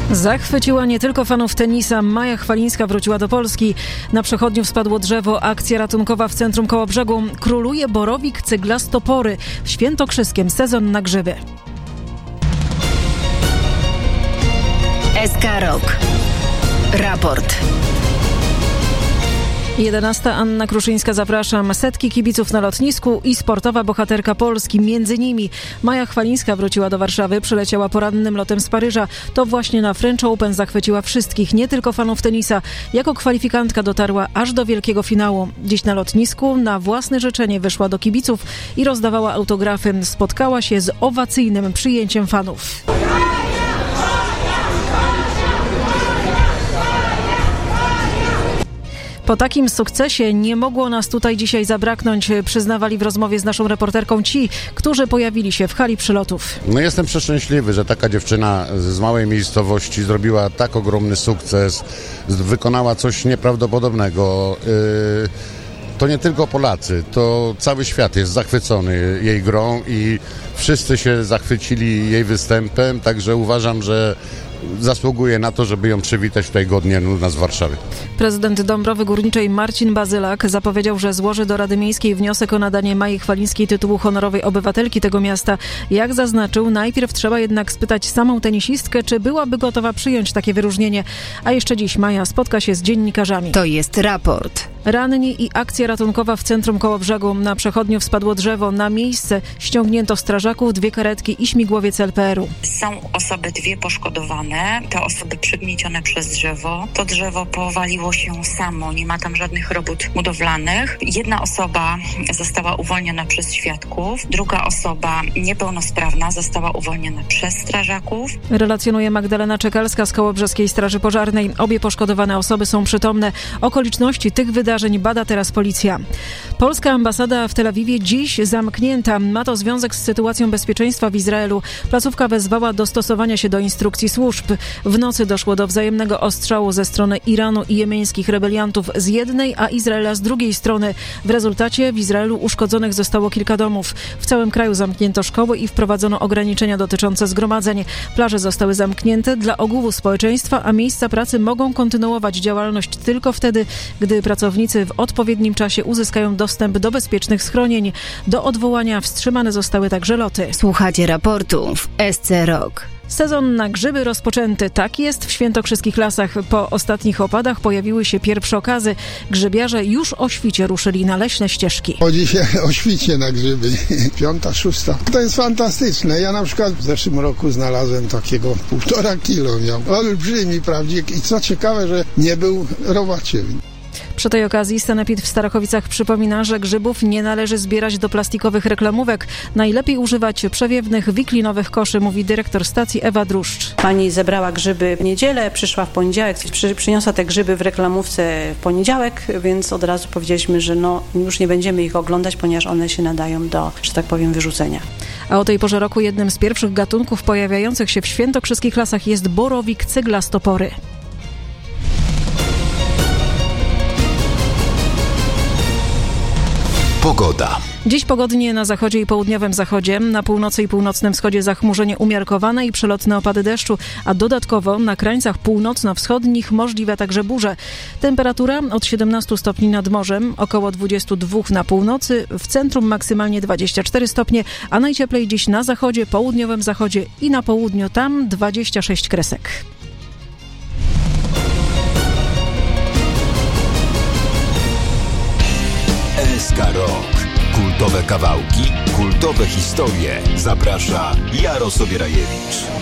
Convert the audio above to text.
Zachwyciła nie tylko fanów tenisa. Maja Chwalińska wróciła do Polski. Na przechodniów spadło drzewo. Akcja ratunkowa w centrum Kołobrzegu. Króluje borowik cyglastopory. W Świętokrzyskiem sezon na grzyby. SK Rok. Raport. 11. Anna Kruszyńska, zapraszam. Setki kibiców na lotnisku i sportowa bohaterka Polski. Między nimi Maja Chwalińska wróciła do Warszawy, przyleciała porannym lotem z Paryża. To właśnie na French Open zachwyciła wszystkich, nie tylko fanów tenisa. Jako kwalifikantka dotarła aż do wielkiego finału. Dziś na lotnisku na własne życzenie wyszła do kibiców i rozdawała autografy. Spotkała się z owacyjnym przyjęciem fanów. Po takim sukcesie nie mogło nas tutaj dzisiaj zabraknąć, przyznawali w rozmowie z naszą reporterką ci, którzy pojawili się w hali przylotów. Jestem przeszczęśliwy, że taka dziewczyna z małej miejscowości zrobiła tak ogromny sukces, wykonała coś nieprawdopodobnego. To nie tylko Polacy, to cały świat jest zachwycony jej grą i wszyscy się zachwycili jej występem, także uważam, że zasługuje na to, żeby ją przywitać tutaj godnie u nas w Warszawie. Prezydent Dąbrowy Górniczej Marcin Bazylak zapowiedział, że złoży do Rady Miejskiej wniosek o nadanie Mai Chwalińskiej tytułu honorowej obywatelki tego miasta. Jak zaznaczył, najpierw trzeba jednak spytać samą tenisistkę, czy byłaby gotowa przyjąć takie wyróżnienie. A jeszcze dziś Maja spotka się z dziennikarzami. To jest raport. Ranni i akcja ratunkowa w centrum Kołobrzegu. Na przechodniów spadło drzewo. Na miejsce ściągnięto strażaków, 2 karetki i śmigłowiec LPR-u. Są osoby 2 poszkodowane. Te osoby przygniecione przez drzewo. To drzewo powaliło się samo. Nie ma tam żadnych robót budowlanych. 1 osoba została uwolniona przez świadków. 2 osoba niepełnosprawna została uwolniona przez strażaków. Relacjonuje Magdalena Czekalska z Kołobrzeskiej Straży Pożarnej. Obie poszkodowane osoby są przytomne. Okoliczności tych wydarzeń bada teraz policja. Polska ambasada w Tel Awiwie dziś zamknięta. Ma to związek z sytuacją bezpieczeństwa w Izraelu. Placówka wezwała do stosowania się do instrukcji służb. W nocy doszło do wzajemnego ostrzału ze strony Iranu i jemeńskich rebeliantów z jednej, a Izraela z drugiej strony. W rezultacie w Izraelu uszkodzonych zostało kilka domów. W całym kraju zamknięto szkoły i wprowadzono ograniczenia dotyczące zgromadzeń. Plaże zostały zamknięte dla ogółu społeczeństwa, a miejsca pracy mogą kontynuować działalność tylko wtedy, gdy pracownicy w odpowiednim czasie uzyskają dostęp do bezpiecznych schronień. Do odwołania wstrzymane zostały także loty. Słuchacie raportu w SC Rok. Sezon na grzyby rozpoczęty. Tak jest w świętokrzyskich lasach. Po ostatnich opadach pojawiły się pierwsze okazy. Grzybiarze już o świcie ruszyli na leśne ścieżki. Chodzi się o świcie na grzyby. 5., 6. To jest fantastyczne. Ja na przykład w zeszłym roku znalazłem takiego 1,5 kilo miał. Olbrzymi prawdziwy. I co ciekawe, że nie był robacie. Przy tej okazji Sanepid w Starachowicach przypomina, że grzybów nie należy zbierać do plastikowych reklamówek. Najlepiej używać przewiewnych, wiklinowych koszy, mówi dyrektor stacji Ewa Druszcz. Pani zebrała grzyby w niedzielę, przyszła w poniedziałek, przyniosła te grzyby w reklamówce w poniedziałek, więc od razu powiedzieliśmy, że już nie będziemy ich oglądać, ponieważ one się nadają do, że tak powiem, wyrzucenia. A o tej porze roku jednym z pierwszych gatunków pojawiających się w świętokrzyskich lasach jest borowik cyglastopory. Pogoda. Dziś pogodnie na zachodzie i południowym zachodzie, na północy i północnym wschodzie zachmurzenie umiarkowane i przelotne opady deszczu, a dodatkowo na krańcach północno-wschodnich możliwe także burze. Temperatura od 17 stopni nad morzem, około 22 na północy, w centrum maksymalnie 24 stopnie, a najcieplej dziś na zachodzie, południowym zachodzie i na południu, tam 26 kresek. SK Rok. Kultowe kawałki, kultowe historie. Zaprasza Jaro Sobierajewicz.